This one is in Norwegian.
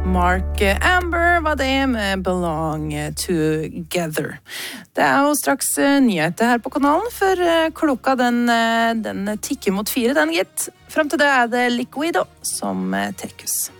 Mark Amber var det med Belong Together. Det jo straks nyheter her på kanalen, for klokka den tikker mot 4, den gitt. Frem til det det Liquido som trekkes.